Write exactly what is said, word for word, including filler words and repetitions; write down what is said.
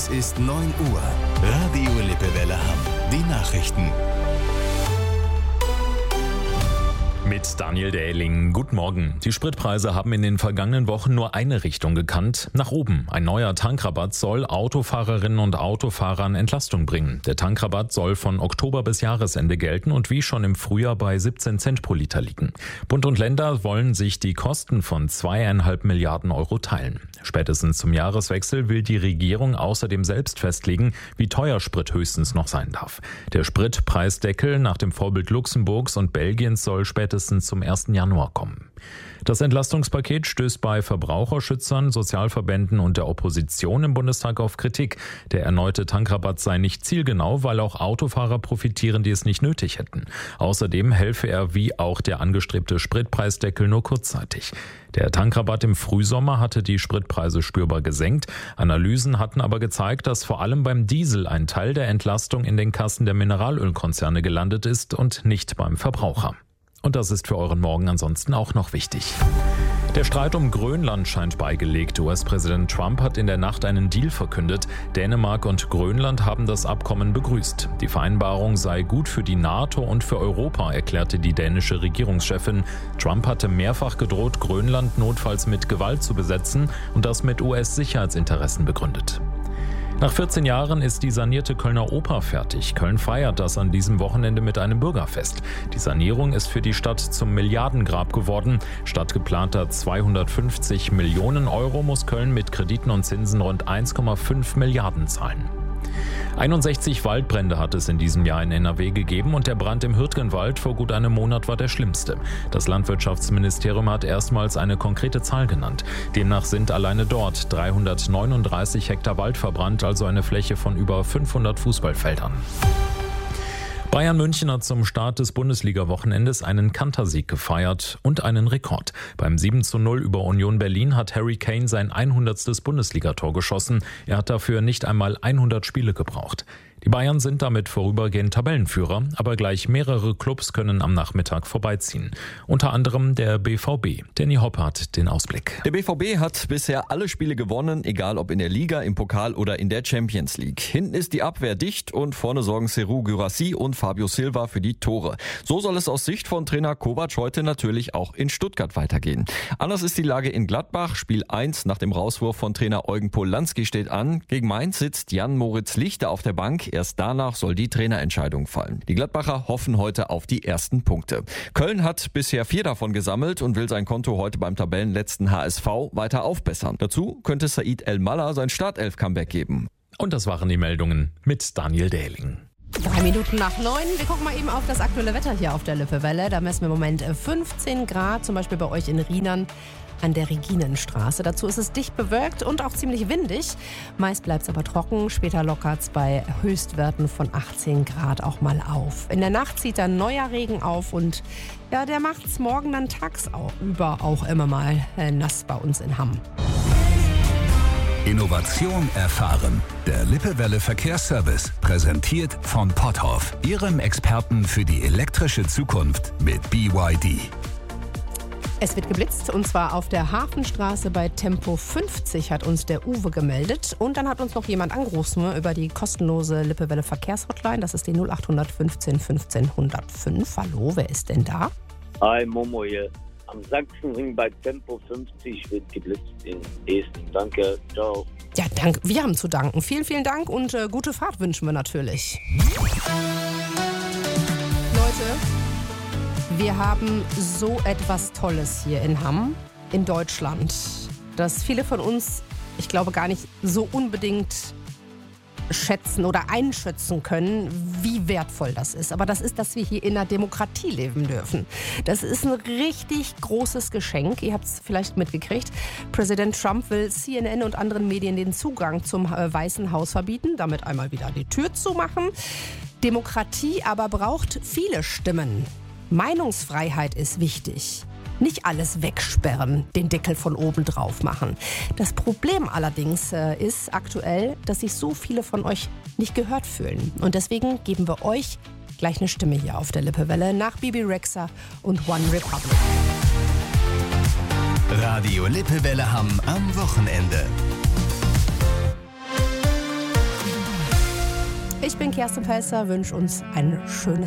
Es ist neun Uhr. Radio Lippewelle Hamm. Die Nachrichten. Mit Daniel Dähling. Guten Morgen. Die Spritpreise haben in den vergangenen Wochen nur eine Richtung gekannt, nach oben. Ein neuer Tankrabatt soll Autofahrerinnen und Autofahrern Entlastung bringen. Der Tankrabatt soll von Oktober bis Jahresende gelten und wie schon im Frühjahr bei siebzehn Cent pro Liter liegen. Bund und Länder wollen sich die Kosten von zweieinhalb Milliarden Euro teilen. Spätestens zum Jahreswechsel will die Regierung außerdem selbst festlegen, wie teuer Sprit höchstens noch sein darf. Der Spritpreisdeckel nach dem Vorbild Luxemburgs und Belgiens soll spätestens zum ersten Januar kommen. Das Entlastungspaket stößt bei Verbraucherschützern, Sozialverbänden und der Opposition im Bundestag auf Kritik. Der erneute Tankrabatt sei nicht zielgenau, weil auch Autofahrer profitieren, die es nicht nötig hätten. Außerdem helfe er wie auch der angestrebte Spritpreisdeckel nur kurzzeitig. Der Tankrabatt im Frühsommer hatte die Spritpreise spürbar gesenkt. Analysen hatten aber gezeigt, dass vor allem beim Diesel ein Teil der Entlastung in den Kassen der Mineralölkonzerne gelandet ist und nicht beim Verbraucher. Und das ist für euren Morgen ansonsten auch noch wichtig. Der Streit um Grönland scheint beigelegt. U S-Präsident Trump hat in der Nacht einen Deal verkündet. Dänemark und Grönland haben das Abkommen begrüßt. Die Vereinbarung sei gut für die NATO und für Europa, erklärte die dänische Regierungschefin. Trump hatte mehrfach gedroht, Grönland notfalls mit Gewalt zu besetzen und das mit U S-Sicherheitsinteressen begründet. Nach vierzehn Jahren ist die sanierte Kölner Oper fertig. Köln feiert das an diesem Wochenende mit einem Bürgerfest. Die Sanierung ist für die Stadt zum Milliardengrab geworden. Statt geplanter zweihundertfünfzig Millionen Euro muss Köln mit Krediten und Zinsen rund eins Komma fünf Milliarden zahlen. einundsechzig Waldbrände hat es in diesem Jahr in N R W gegeben und der Brand im Hürtgenwald vor gut einem Monat war der schlimmste. Das Landwirtschaftsministerium hat erstmals eine konkrete Zahl genannt. Demnach sind alleine dort dreihundertneununddreißig Hektar Wald verbrannt, also eine Fläche von über fünfhundert Fußballfeldern. Bayern München hat zum Start des Bundesliga-Wochenendes einen Kantersieg gefeiert und einen Rekord. Beim sieben zu null über Union Berlin hat Harry Kane sein hundertstes Bundesligator geschossen. Er hat dafür nicht einmal hundert Spiele gebraucht. Die Bayern sind damit vorübergehend Tabellenführer, aber gleich mehrere Clubs können am Nachmittag vorbeiziehen. Unter anderem der B V B. Danny Hoppe hat den Ausblick. Der B V B hat bisher alle Spiele gewonnen, egal ob in der Liga, im Pokal oder in der Champions League. Hinten ist die Abwehr dicht und vorne sorgen Serhou Guirassy und Fabio Silva für die Tore. So soll es aus Sicht von Trainer Kovac heute natürlich auch in Stuttgart weitergehen. Anders ist die Lage in Gladbach. Spiel eins nach dem Rauswurf von Trainer Eugen Polanski steht an. Gegen Mainz sitzt Jan-Moritz Lichter auf der Bank. Erst danach soll die Trainerentscheidung fallen. Die Gladbacher hoffen heute auf die ersten Punkte. Köln hat bisher vier davon gesammelt und will sein Konto heute beim Tabellenletzten H S V weiter aufbessern. Dazu könnte Said El-Mallah sein Startelf-Comeback geben. Und das waren die Meldungen mit Daniel Dähling. Drei Minuten nach neun. Wir gucken mal eben auf das aktuelle Wetter hier auf der Lippewelle. Da messen wir im Moment fünfzehn Grad, zum Beispiel bei euch in Rienern an der Reginenstraße. Dazu ist es dicht bewölkt und auch ziemlich windig. Meist bleibt es aber trocken. Später lockert es bei Höchstwerten von achtzehn Grad auch mal auf. In der Nacht zieht dann neuer Regen auf und ja, der macht es morgen dann tagsüber auch immer mal äh, nass bei uns in Hamm. Innovation erfahren. Der Lippewelle Verkehrsservice, präsentiert von Potthoff, Ihrem Experten für die elektrische Zukunft mit B Y D. Es wird geblitzt und zwar auf der Hafenstraße bei Tempo fünfzig, hat uns der Uwe gemeldet. Und dann hat uns noch jemand angerufen über die kostenlose Lippewelle Verkehrshotline. Das ist die null acht fünfzehn fünfzehn hundertfünf. Hallo, wer ist denn da? Hi, Momo hier. Am Sachsenring bei Tempo fünfzig wird geblitzt in Essen. Danke, ciao. Ja, danke. Wir haben zu danken. Vielen, vielen Dank und äh, gute Fahrt wünschen wir natürlich. Leute, wir haben so etwas Tolles hier in Hamm, in Deutschland, dass viele von uns, ich glaube, gar nicht so unbedingt schätzen oder einschätzen können, wie wertvoll das ist. Aber das ist, dass wir hier in einer Demokratie leben dürfen. Das ist ein richtig großes Geschenk. Ihr habt es vielleicht mitgekriegt. Präsident Trump will C N N und anderen Medien den Zugang zum äh, Weißen Haus verbieten, damit einmal wieder die Tür zumachen. Demokratie aber braucht viele Stimmen. Meinungsfreiheit ist wichtig. Nicht alles wegsperren, den Deckel von oben drauf machen. Das Problem allerdings äh, ist aktuell, dass sich so viele von euch nicht gehört fühlen. Und deswegen geben wir euch gleich eine Stimme hier auf der Lippewelle nach Bibi Rexha und One Republic. Radio Lippewelle Hamm am Wochenende. Ich bin Kerstin Pelzer, wünsche uns ein schönes